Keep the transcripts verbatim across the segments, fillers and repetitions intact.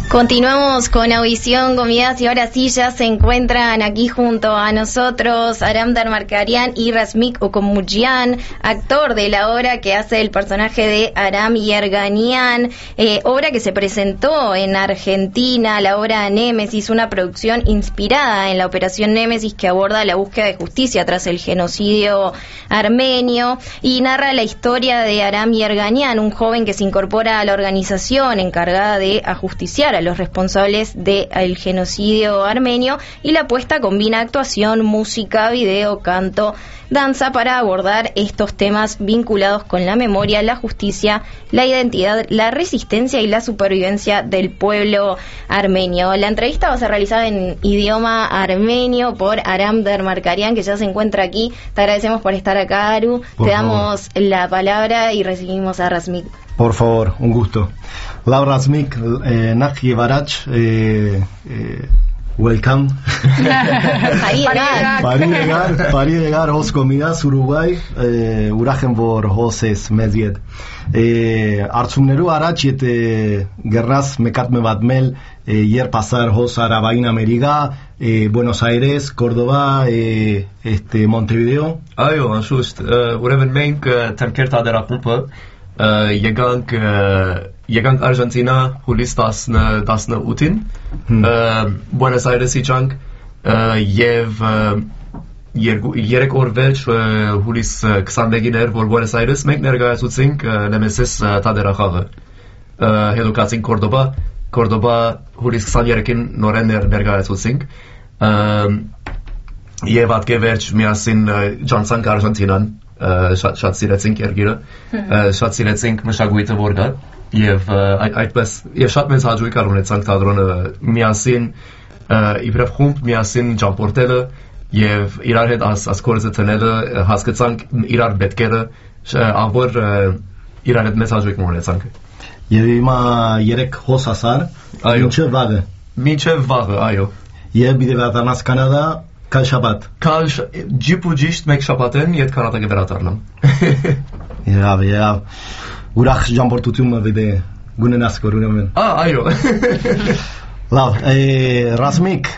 Continuamos con Audición, Comidas, y ahora sí ya se encuentran aquí junto a nosotros Aram Darmarkarian y Razmik Okomudjian, actor de la obra que hace el personaje de Aram Yerganian, eh, obra que se presentó en Argentina, la obra Némesis, una producción inspirada en la Operación Némesis que aborda la búsqueda de justicia tras el genocidio armenio y narra la historia de Aram Yerganian, un joven que se incorpora a la organización encargada de ajusticiar a los responsables del genocidio armenio, y la puesta combina actuación, música, video, canto, danza para abordar estos temas vinculados con la memoria, la justicia, la identidad, la resistencia y la supervivencia del pueblo armenio. La entrevista va a ser realizada en idioma armenio por Aram Darmarkarian, que ya se encuentra aquí. Te agradecemos por estar acá, Aru. Por Te damos favor. la palabra y recibimos a Razmik. Por favor, un gusto. La Razmik, eh, Nachi Varach, eh, eh, welcome. Paridegar, Paridegar, Hos Comidas, Uruguay, eh, Uragen por Hoses Medvied. Artsumneru Arach, et Gerras Mekatme Badmel, Yer Pasar Hos Arabain Ameriga, Buenos Aires, Córdoba, eh, este, Montevideo. Ajo, just. Uraven Menk, Tankerta de la Pumpa. Je gang, je gang Argentina, hulis das ne das ne Utin. Hmm. Uh, Buenos Aires i jang, uh, jev uh, jerek orvelch uh, hulis uh, Xandeginer vor Buenos Aires, mek nerga sutsink uh, nemesis uh, tadera khave. Uh, Educatin Córdoba, Córdoba hulis Xanjerekin noren nerga sutsink. Um, jevat geverch miasin uh, Johnson Argentinan. Շատ սիրեցինք երգիրը, շատ սիրեցինք մշակույթը որ կա, եւ այդպես եւ շատ մեծ հաջողություն ունեցանք թատրոնը միասին իբրև խումբ միասին ճամփորդելը եւ իրար հետ աս կորզը տնելը հասկացանք իրար պետքերը ավոր իրար հետ մեծ հաջողություն ունեցանք։ Եվ հիմա երեք հոս ասար, ինչը վաղը։ Մինչև վաղը, այո։ Եվ դիվատանաս Կանադա Kal Shabbat. Kal Ջիպու ջիշտ մեկ շաբաթեն իդ կանադակը վերադառնամ։ Եավ, եավ։ Ուրախ ճամփորդությունը վիդե գունենաս կորունեմ։ Ա, այո։ Լավ, Razmik,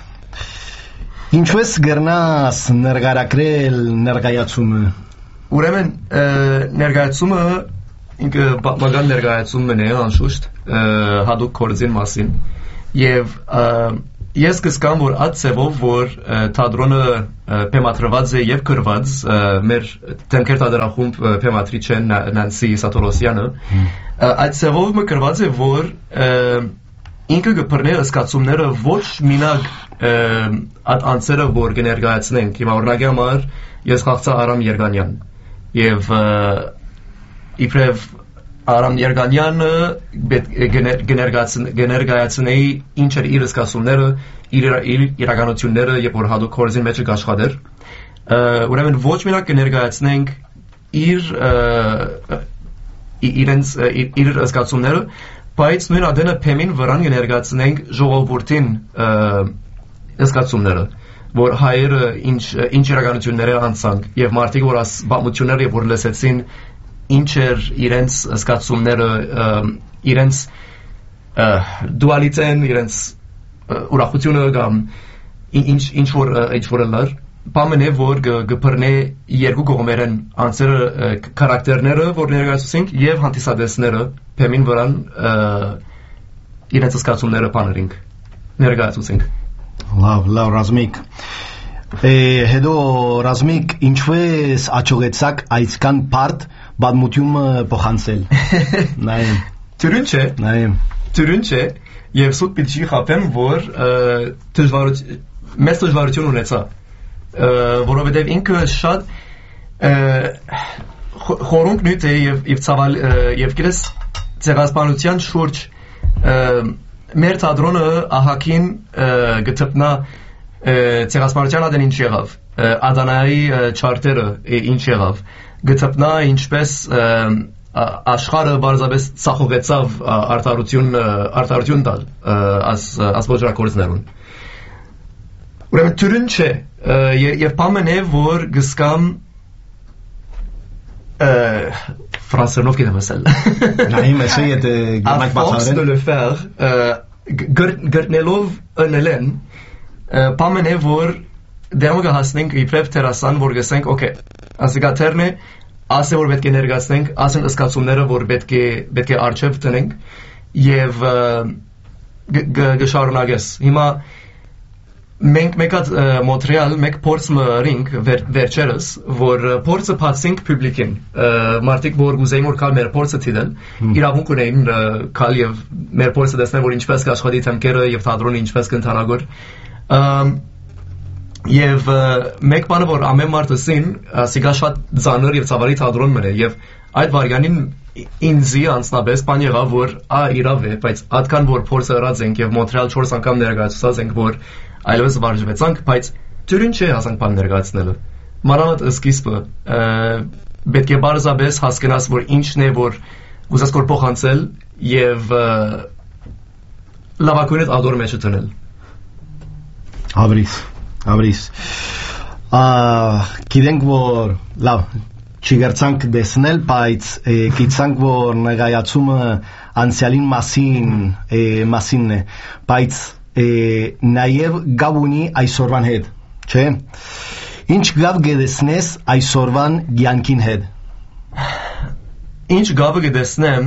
ինչպես գրնաս ներկայացրել ներկայացումը։ Ուրեմն ներկայացումը ինքը բավական ներկայացումն է, անշուշտ, հadoop կորձին մասին։ Եվ Ես կսկամ, որ այդ ծևով, որ թատրոնը պեմատրված է և կրված, մեր տենքեր թադրախումբ պեմատրիչ են Նանսի Սատորոսյանը, այդ ծևով մը կրված է, որ ինքը կպրնե ըսկացումները ոչ մինակ այդ անցերը, որ կներկայացնենք, հիմա օրինակի համար ես խաղցա Արամ Երկանյան, և իբրև Aram Yerganian կներկայացնեի ինչ էր իր ըսկասումները, իր իրականությունները, երբ որ հadoop կորզին մեջ աշխատեր։ Ուրեմն ոչ մենակ կներկայացնենք իր իրենց իր ըսկասումները, բայց նույն ադենը փեմին վրան կներկայացնենք ժողովրդին ըսկասումները, որ հայերը ինչ ինչ իրականություններ անցանք, եւ մարդիկ որ աս բամությունները երբ որ լսեցին ինչ էր իրենց զգացումները, իրենց դուալիտեն, իրենց ուրախությունը կամ ինչ ինչ որ ինչ որ լար, բամն է որ գբրնե երկու կողմերեն անձերը քարակտերները որ ներկայացուցենք եւ հանդիսադեսները փեմին վրան իրենց զգացումները բաներինք ներկայացուցենք։ Լավ, լավ Razmik։ Հետո Razmik, ինչպես աճողեցաք այսքան բարդ բադմությունը փոխանցել։ Նայեմ։ Տուրին չէ։ Նայեմ։ Տուրին չէ, եւ սուտ պիտի խափեմ, որ դժվարություն, մեծ դժվարություն ունեցա, որովհետեւ ինքը շատ խորունկ նույն է եւ եւ ցավալ եւ գիտես ցեղասպանության շուրջ մեր թատրոնը ահակին գտնա ցեղասպանության ադեն ինչ եղավ, Ադանայի չարտերը ինչ եղավ, գտնա ինչպես աշխարհը բարձրապես ցախողեցավ արտարություն արտարություն տալ աս ասբոջրակորձներուն։ Ուրեմն թուրին չէ, եւ բամն է որ գսկամ Français, non, qui est Naïm, essaye de à force de le faire, euh, գրտնելով ընելեն պամեն է որ դեմը կհասնենք իբրև տերասան որ գսենք օքեյ ասիկա տերն է ասե որ պետք է ներկայացնենք ասեն ըսկացումները որ պետք է պետք է արժև տնենք եւ գշարունակես հիմա մենք մեկած Մոնտրեալ մեկ փորձ մրինք վերջերս որ փորձը բացինք պուբլիկին մարդիկ որ գուզեին որ կալ մեր փորձը դիտել իրավունք ունեին կալ եւ մեր փորձը տեսնել որ ինչպես կաշխատի թեմքերը եւ թատրոնը ինչպես կընթանագոր եւ մեկ բանը որ ամեն մարդասին ասիկա շատ ծանր եւ ցավալի թատրոն մնա եւ այդ վարյանին ինձի անձնապես բան եղավ որ ա իրավ է բայց այդքան որ փորձը հրած ենք եւ Մոնտրեալ չորս անգամ ներկայացած ենք որ այլևս վարժվեցանք, բայց դյուրին չէ հասանք բան ներկայացնելը։ Մանավանդ սկիզբը պետք է բարձրապես հասկանաս, որ ինչն է, որ ուզես կոր փոխանցել եւ լավակույնդ ադոր մեջ տնել։ Աբրիս, աբրիս։ Ա գիտենք որ լավ չգերցանք դեսնել, բայց գիտենք որ նեղայացումը անցյալին մասին մասինն է, բայց նաև գավ ունի այսօրվան հետ, չէ՞։ Ինչ գավ գտեսնես այսօրվան կյանքին հետ։ Ինչ գավը գտեսնեմ,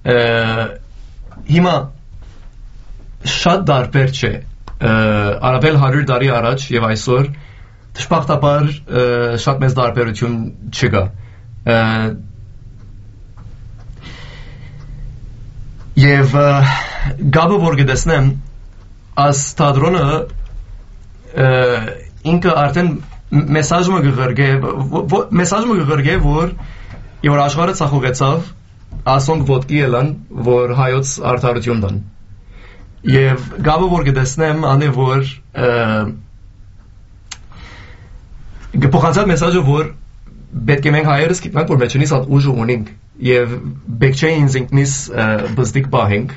հիմա շատ դարբեր չէ, առավել հարյուր տարի առաջ եւ այսօր դժբախտաբար շատ մեծ դարբերություն չկա։ Եվ գավը որ գտեսնեմ As թատրոնը ինքը արդեն մեսաժը գղրգե մեսաժը գղրգե որ եւ որ աշխարհը ցախուղեցավ ասոնք ոդկի ելան որ հայոց արդարություն դան եւ գաբը որ գտեսնեմ անի որ գփոխանցած մեսաժը որ պետք է մենք հայերս գիտնանք որ մեջնից հատ ուժ ունենք եւ պետք չէ ինձ ինքնիս բզդիկ բահենք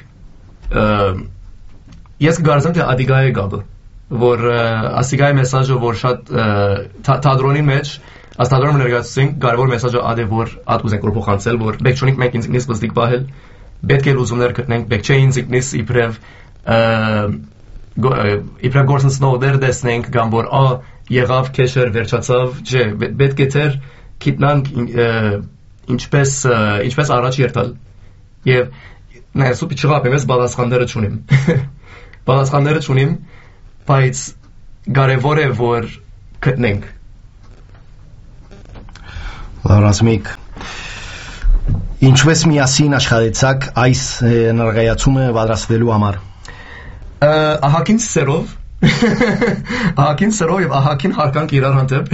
Ես կգարզեմ թե ադիգայ է գաբը, որ ասիգայ մեսաժը որ շատ թատրոնի մեջ, աս թատրոնը ներկայացուցենք, կարևոր մեսաժը ադե որ ատ ուզենք որ փոխանցել, որ պետք չունենք մենք ինձ ինքնիս բզդիկ բահել, պետք է լուծումներ գտնենք, պետք չէ ինձ ինքնիս իբրև իբրև գործընծնող դեր տեսնենք, կամ որ ա եղավ քեշեր վերջացավ, չէ, պետք է թեր գիտնանք ինչպես ինչպես առաջ երթալ։ Եվ նայես ու փիչղապ եմ ես բալասխանները չունիմ։ Բալասխանները չունիմ, բայց կարևոր է որ գտնենք։ Ռազմիկ, ինչպես միասին աշխատեցաք այս ներկայացումը պատրաստելու համար։ Ահագին սերով, ահագին սերով եւ ահագին հարկանք իրար հանդեպ։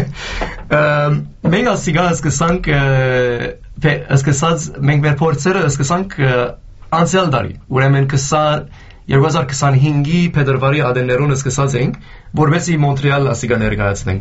Մենք ասիգա սկսանք սկսած մենք մեր փորձերը սկսանք անցյալ տարի, ուրեմն երկու հազար քսանհինգի փետրվարի ադեններուն սկսած ենք, որովհետեւ Մոնտրեալ ասիգա ներկայացնենք։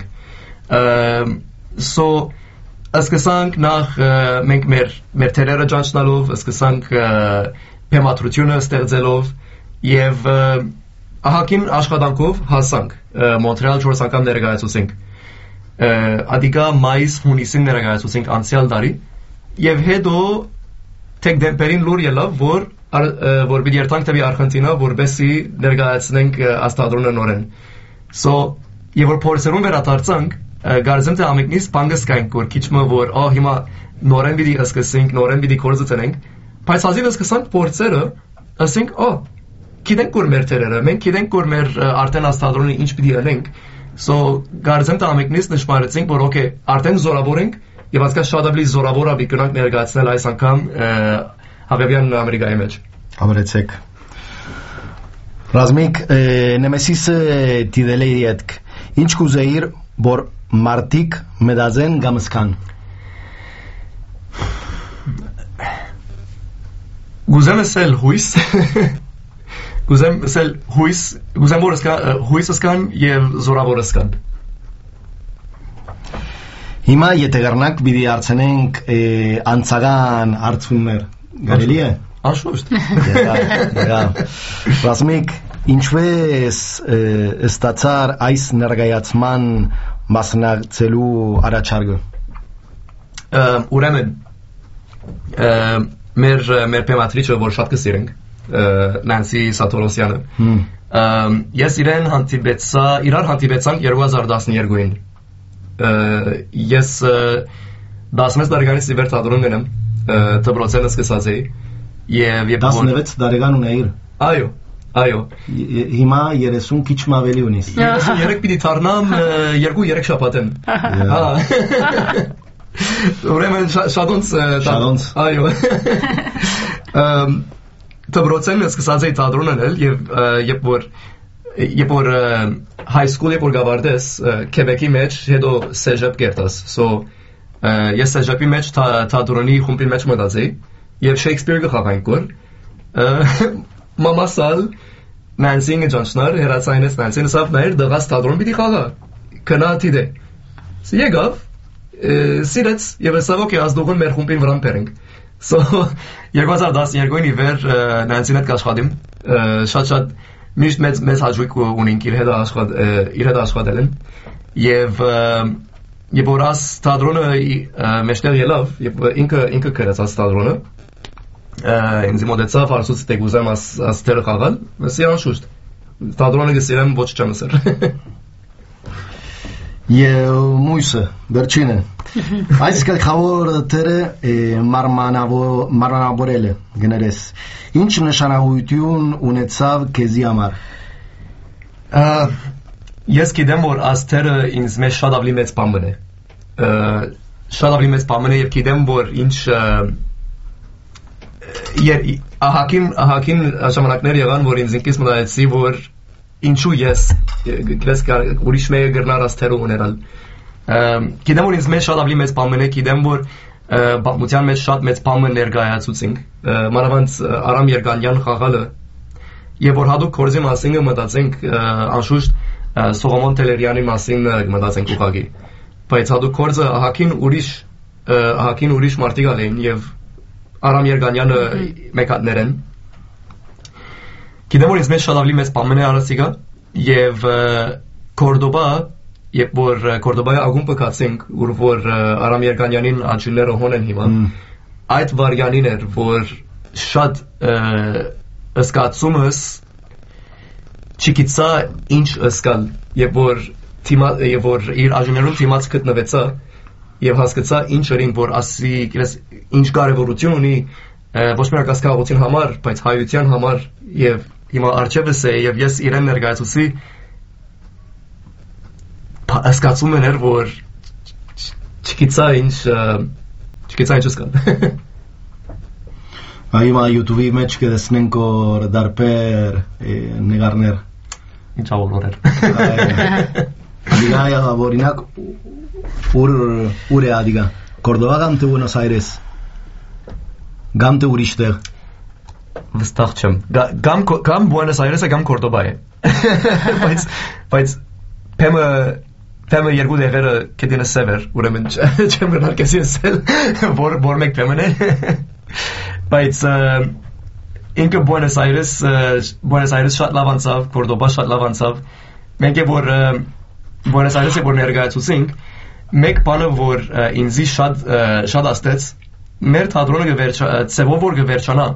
So սկսանք նախ մենք մեր մեր թերերը ճանչնալով, սկսանք բեմադրությունը ստեղծելով եւ ահագին աշխատանքով հասանք Մոնտրեալ չորս անգամ ներկայացուցենք։ Ադիգա մայիս հունիսին ներկայացուցենք անցյալ տարի եւ հետո թեք դեմպերին լուր ելավ որ որ бид երթանք տվի Արժենտինա որբեսի ներկայացնենք աստադրոնը նորեն։ So եւ որ փորձերուն վերադարձանք գարզեմ թե ամենից բանգս կային որ քիչմը որ ահ հիմա նորեն պիտի սկսենք նորեն պիտի կորզը տնենք բայց հազիվ սկսանք փորձերը ասենք ահ գիտենք որ մեր թերերը մենք գիտենք որ մեր արդեն աստադրոնը ինչ պիտի անենք So գարզեմ թե ամենից նշмарեցինք որ օքեյ արդեն զորավոր ենք եւ ասկա շատ ավելի զորավոր աբի կնանք ներկայացնել այս անգամ Հավերյան Ամերիկայի մեջ։ Ամրեցեք։ Ռազմիկ, նեմեսիսը դիդել է ետք։ Ինչ կուզեիր, որ մարդիկ մեդազեն գամսկան։ Գուզեմ ասել հույս։ Գուզեմ ասել հույս, գուզեմ որ հույս ասկան եւ զորավոր ասկան։ Հիմա եթե գարնակ պիտի արցնենք անցական արցուններ Գարելի է։ Անշուշտ։ Դե, Ռազմիկ, ինչպես ստացար այս ներկայացման մասնակցելու առաջարկը։ Ուրեմն մեր մեր պեմատրիչը որ շատ կսիրենք Նանսի Սաթորոսյանը։ Հմ։ Ես իրեն հանդիպեցա, իրար հանդիպեցանք երկու հազար տասներկուին։ Ես տասնմեծ տարեկանից ի վեր թատրոն գնեմ, դպրոցենը սկսած էի։ Եվ երբ տասնվեց տարեկան ունեիր։ Այո, այո։ Հիմա երեսուն քիչ ավելի ունես։ երեք պիտի դառնամ երկու երեք շաբաթեն։ Հա։ Ուրեմն շատոնց շատոնց այո։ Դպրոցենը սկսած էի թատրոն անել եւ երբ որ երբ որ high school երբ որ գավարտես Քեբեկի մեջ հետո սեժապ կերտաս so ես սեժապի մեջ թատրոնի խումբի մեջ մտածեի եւ Շեքսպիր գխավանք որ մամասալ Նանսինը ջանշնար հերացայինս Նանսինը սավ նայր դղաս թատրոն պիտի խաղա քնաթի դե եկավ սիրեց եւ ասավ օքեյ ազդուղն մեր խումբին վրան բերենք so երկու հազար տասներկուին ի վեր Նանսին հետ աշխատիմ շատ-շատ միշտ մեծ մեծ հաջող ունենք իր հետ աշխատել իր հետ աշխատել են եւ երբ որ աս թատրոնը մեջտեղ ելավ երբ ինքը ինքը գրած աս թատրոնը ինձ մոտեցավ հարցուց թե գուզեմ աս աս տերը խաղալ ասի անշուշտ թատրոնը գսիրեմ ոչ չամսեր Եվ մույսը, վերջինը Այս գլխավոր թերը մարմանավորել է գներես Ինչ նշանակություն ունեցավ քեզի համար Ես գիտեմ որ աս թերը ինձ մեջ շատ ավելի մեծ բան է Շատ ավելի մեծ բան է եւ գիտեմ որ ինչ ահակին ահակին ժամանակներ եղան որ ինձ ինքս մտածեցի որ Ինչու ես գլես ուրիշ մեկը գրնար ասթերը ուներալ Գիտեմ որ ինձ մեջ շատ ավելի մեծ բան է գիտեմ որ պատմության մեջ շատ մեծ բան ներկայացուցինք մանավանդ Արամ Երկանյան խաղալը եւ որ հատուկ կորզի մասին մտածենք անշուշտ Սողոմոն Տելերյանի մասին մտածենք ուղղակի բայց հատուկ կորզը ահակին ուրիշ ահակին ուրիշ մարդիկ ալեն եւ Արամ Երկանյանը մեկատներ են Գիտեմ որ ինձ մեջ շատ ավելի մեծ բան է արածիկա եւ Կորդոբա երբ որ Կորդոբայի ակումբը կացինք ուր որ Արամ Երկանյանին աչիները հոնեն հիմա այդ վարյանին էր որ շատ ըսկացումս չգիտա ինչ ըսկալ երբ որ թիմա երբ որ իր աջներում թիմած գտնվեցա եւ հասկացա ինչ երին որ ասի ինչ կարեւորություն ունի ոչ միայն կասկածության համար բայց հայության համար եւ Հիմա արջևս է եւ ես իրեն ներկայացուցի ասկացում էր որ չգիտա ինչ չգիտա ինչ ասկան Հիմա YouTube-ի մեջ կդեսնենք որ դարբեր նկարներ ինչ ավորներ Ադիգա օրինակ ուր ուր է ադիգա Կորդոբա կամ թե Բուենոս Այրես կամ թե ուրիշտեղ Վստահ չեմ Գամ գամ Բուենոս Այրեսը գամ Կորդոբա է Բայց բայց Փեմը Փեմը երկու դեղերը կդինը սևեր ուրեմն չեմ գնալ կեսի ասել որ որ մեկ փեմն է Բայց ինքը Բուենոս Այրես Բուենոս Այրես շատ լավ անցավ Կորդոբա շատ լավ անցավ Մենք որ Բուենոս Այրեսը որ ներկայացուցինք մեկ բանը որ ինձի շատ շատ աստեց մեր թատրոնը գվերջ ծևով որ գվերջանա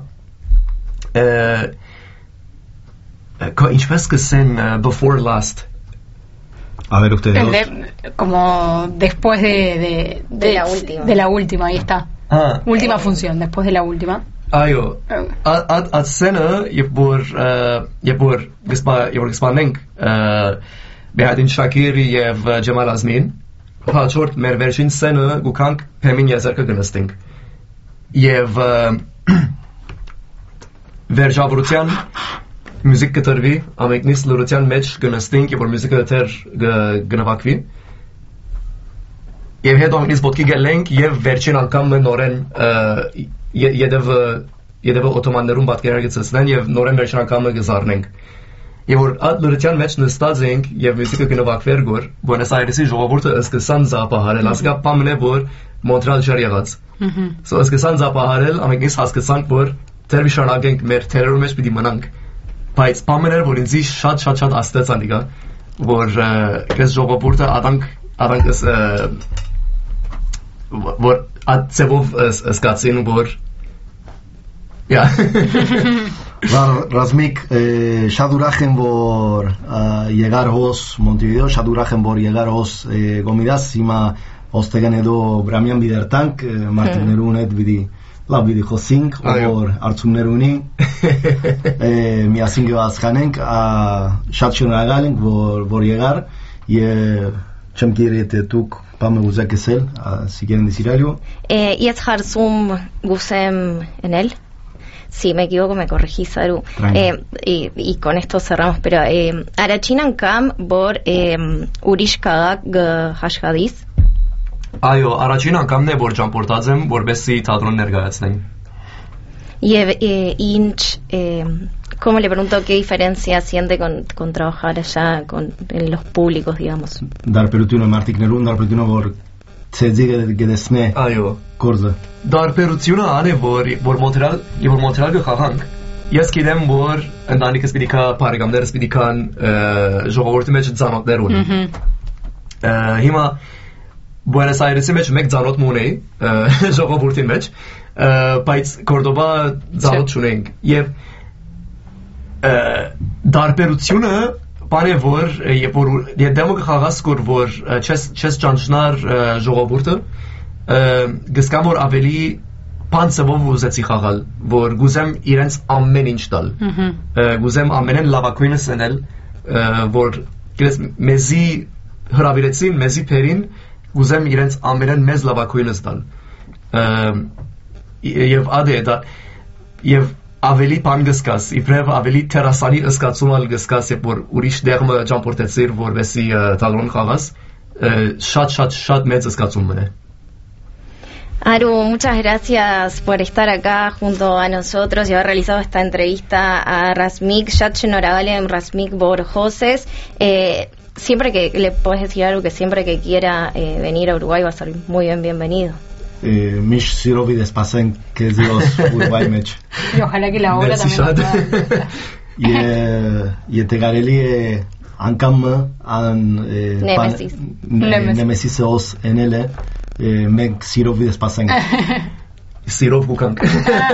ինչպես կսեն before last A ver ustedes de, como después de de, de, de la última de la última ahí está ah. última función después de la última Այո at at սենը երբ որ երբ որ գսպա երբ որ գսպանենք Բեհադին Շակիրի եւ Ջեմալ Ազմին հաջորդ մեր վերջին սենը գուքանք Փեմին եզերքը գնստենք եւ Վերջավորության մյուզիկ կտրվի ամենքնից լրության մեջ գնստենք եւ որ մյուզիկը դեռ գնահատվի եւ հետո ամենքից ոտքի գելենք եւ վերջին անգամ նորեն յետև յետև օտոմաններում պատկերացնեն եւ նորեն վերջին անգամ գզարնենք եւ որ այդ լրության մեջ նստած ենք եւ մյուզիկը գնահատվեր գոր Բուենոս Այրեսի ժողովուրդը սկսան զապահարել ասկա պամն է որ Մոնտրեալ ջեր եղած so սկսան զապահարել ամենքից հասկացանք որ Դեռ շարունակենք մեր թերերու մեջ պիտի մնանք բայց բամն էր որ ինձ շատ շատ շատ աստեց անիկա որ կես ժողովուրդը adank adank որ at ծևով սկացին որ yeah Ra- Razmik, eh, ya durajen por uh, llegar vos Montevideo, ya durajen por llegar vos eh, Gomidas, sima os tegan edo Bramian bidertank, eh, Martin Nerunet vidi, la vidi hosink, or Artsum Neruni, eh, mi asinge vas hanenk, a Shatchon Agalen por, por llegar, y eh, chem kirete tuk, pa me gusta que sel, si quieren decir algo. Eh, y es Harsum Gusem en él. Si me equivoco, me corregí, Saru. Eh, y, y con esto cerramos, pero eh, Arachinan Kam por eh, Urish Kagak Hashgadis. Այո, առաջին անգամն է որ ճամփորդած եմ որպեսզի թատրոն ներկայացնեմ։ Y eh, Inch, eh, ¿cómo le pregunto qué diferencia siente con, con trabajar allá con en los públicos, digamos? Dar perutino Martik Nerun, dar perutino por Tsezige Gedesne. Այո, Corza. Դարբերությունը ան է որ որ Մոնտրեալ եւ որ Մոնտրեալ գխաղանք։ Ես գիտեմ որ ընտանիքս պիտի կա, բարեկամներս պիտի կան ժողովրդի մեջ ծանոթներ ունի։ Հիմա Buenos Airesի մեջ մեկ ծանոթ մունեի ժողովրդի մեջ, բայց Կորդոբա ծանոթ չունենք եւ դարբերությունը բանը որ երբ որ դեմը կխաղաս կոր որ չես չես ճանչնար ժողովուրդը գսկամ որ ավելի բանցով ուզեցի խաղալ որ գուզեմ իրենց ամեն ինչ տալ գուզեմ ամենեն լավակույնս ենել որ գես մեզի հրավիրեցին մեզի փերին գուզեմ իրենց ամենեն մեծ լավակույնս տալ եւ ադե դա եւ ավելի բան գսկաս իբրև ավելի տերասանի ըսկացում ալ գսկաս երբ որ ուրիշ դերմը ճամփորդեցիր որովհետեւ թատրոն խաղաս շատ շատ շատ մեծ ըսկացում մնա Aru, muchas gracias por estar acá junto a nosotros y haber realizado esta entrevista a Razmik, Shatchen Oragalem, Razmik Borjoses. Eh, siempre que le puedes decir algo, que siempre que quiera eh, venir a Uruguay va a ser muy bien bienvenido. Eh, Mish Sirovi despasen que es Dios Uruguay mech. Y ojalá que la obra también lo pueda. Y eh, y te gareli ankam an Nemesis. Nemesis os en ele Meg Sirovi despasen. Sirov Kukank.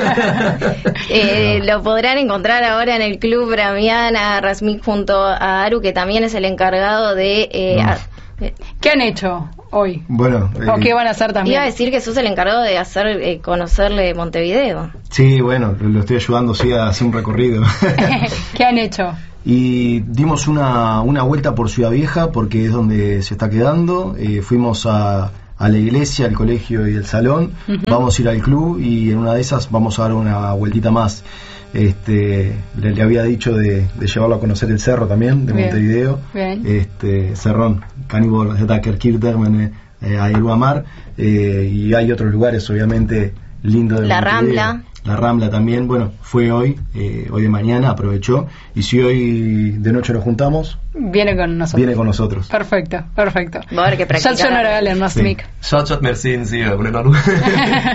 eh, lo podrán encontrar ahora en el Club Bramian a Razmik junto a Aru, que también es el encargado de... Eh, no. a, eh, ¿Qué han hecho hoy? Bueno, eh, ¿o qué van a hacer también? Iba a decir que sos el encargado de hacer eh, conocerle Montevideo. Sí, bueno, lo estoy ayudando sí a hacer un recorrido. ¿Qué han hecho? Y dimos una, una vuelta por Ciudad Vieja porque es donde se está quedando. Eh, fuimos a... a la iglesia, al colegio y el salón, uh-huh. Vamos a ir al club y en una de esas vamos a dar una vueltita más. Este, le, le había dicho de, de llevarlo a conocer el cerro también, de Bien. Montevideo. Bien. Este, Cerrón, Canibor, Zetakerkirtermen, eh, a Iruamar, eh, y hay otros lugares obviamente lindos de La Montevideo. Rambla. La Rambla también, bueno, fue hoy, eh, hoy de mañana, aprovechó, y si hoy de noche nos juntamos, viene con nosotros. Viene con nosotros. Perfecto, perfecto. Va a haber que practicar. Shatchon Oragalem, Razmik. Շատ շատ մերսի ինձ ունենալու